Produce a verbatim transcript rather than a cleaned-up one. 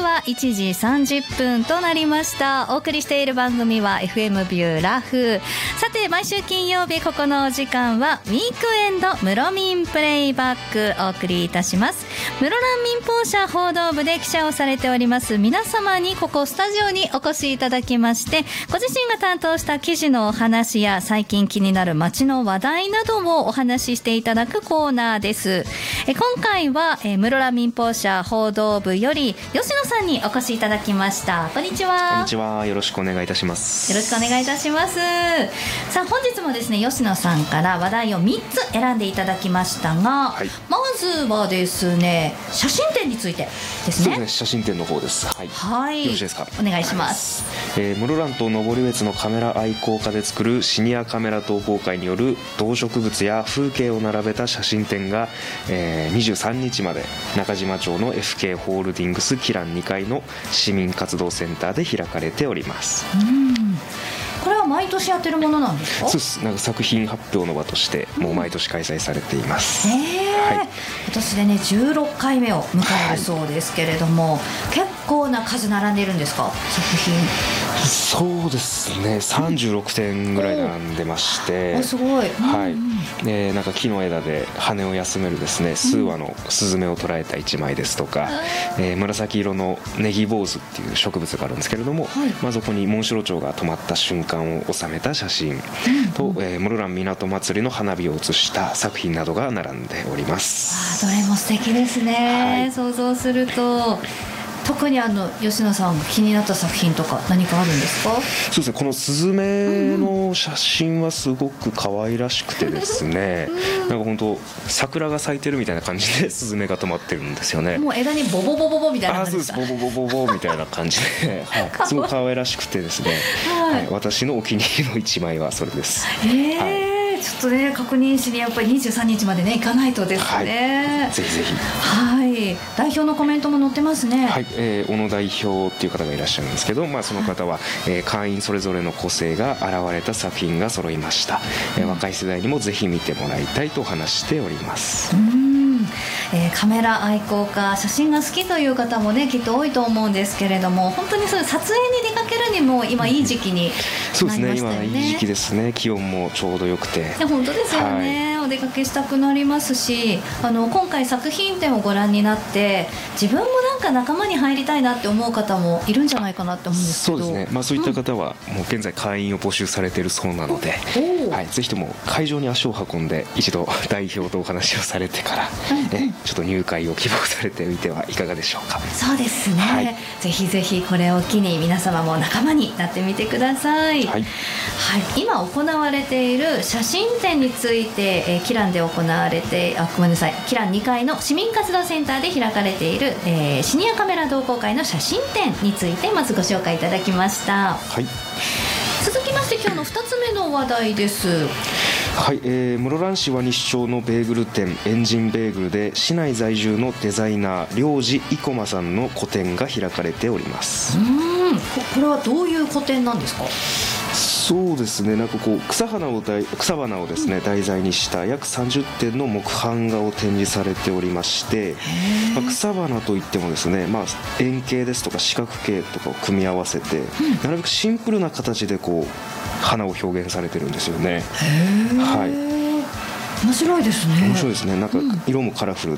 はいちじさんじゅっぷんとなりました。お送りしている番組は エフエム ビューラフ。さて毎週金曜日ここのお時間はウィークエンド室民プレイバックお送りいたします。室蘭民放社報道部で記者をされております皆様にここスタジオにお越しいただきまして、ご自身が担当した記事のお話や最近気になる街の話題などをお話ししていただくコーナーです。え今回はえ室蘭民放社報道部より吉野さんにお越しいただきました。こんにちは。 こんにちは。よろしくお願いいたします。 よろしくお願いいたします。さあ本日もですね吉野さんから話題をみっつ選んでいただきましたが、はい、まずはですね写真展についてですね。 そうですね、写真展の方です。はい、はい、よろしいですか。 お願いします。 はい、えー、室蘭と登別のカメラ愛好家で作るシニアカメラ同好会による動植物や風景を並べた写真展が、えー、にじゅうさんにちまで中島町の エフケー ホールディングスキランにかいの市民活動センターで開かれております。 うん、これは毎年やってるものなんですか？ そうです。なんか作品発表の場としてもう毎年開催されています。 うん、えーはい、今年でねじゅうろっかいめを迎えるそうですけれども、はい、結構な数並んでいるんですか？作品。 そうですね、さんじゅうろくてんぐらい並んでまして、 すごい、 はい、うん、でなんか木の枝で羽を休めるですね数羽のスズメを捉えたいちまいですとか、うん、えー、紫色のネギ坊主っていう植物があるんですけれども、はい、まあ、そこにモンシロチョウが止まった瞬間を収めた写真と、うん、えー、室蘭港祭りの花火を写した作品などが並んでおります。 あ、どれも素敵ですね、はい、想像すると。特にあの吉野さんが気になった作品とか何かあるんですか？ そうですね、このスズメの写真はすごく可愛らしくてですね、うん、なんか本当桜が咲いてるみたいな感じでスズメが止まってるんですよね。 もう枝にボボボボボみたいな感じですか？ あ、そうです、ボボボボボみたいな感じで、はい、すごく可愛らしくてですね、はいはい、私のお気に入りの一枚はそれです。 えーはい、ちょっとね確認しにやっぱりにじゅうさんにちまでね行かないとですね、 はい、ぜひぜひ。 はい、代表のコメントも載ってますね。 はい、えー、小野代表っていう方がいらっしゃるんですけど、まあ、その方は、えー、会員それぞれの個性が現れた作品が揃いました、えー、若い世代にもぜひ見てもらいたいと話しております。 うん、えー、カメラ愛好家、写真が好きという方もねきっと多いと思うんですけれども、本当にそういう撮影に出かけるにも今いい時期になりましたよね。そうですね、 今いい時期ですね。気温もちょうどよくて、 本当ですよね、はい、お出かけしたくなりますし、あの今回作品展をご覧になって自分もなんか仲間に入りたいなって思う方もいるんじゃないかなって思うんですけど。 そうですね、まあ、そういった方はもう現在会員を募集されているそうなので、うん、はい、ぜひとも会場に足を運んで一度代表とお話をされてから、うん、えちょっと入会を希望されてみてはいかがでしょうか。 そうですね、はい、ぜひぜひこれを機に皆様も仲間になってみてください。はい、はい、今行われている写真展について、えー、キランで行われてあごめんなさいキランにかいの市民活動センターで開かれている、えー、シニアカメラ同好会の写真展についてまずご紹介いただきました。はい、続きまして今日のふたつめの話題です。 はい、えー、室蘭市和西町のベーグル店エンジンベーグルで市内在住のデザイナー領事生駒さんの個展が開かれております。 うーん、これはどういう個展なんですか？ そうですね、なんかこう草花を草花をですね、うん、題材にした約さんじゅってんの木版画を展示されておりまして、まあ、草花といってもですね、まあ、円形ですとか四角形とかを組み合わせて、うん、なるべくシンプルな形でこう花を表現されてるんですよね。 へー、はい、面白いですね。 面白いですね。なんか色もカラフル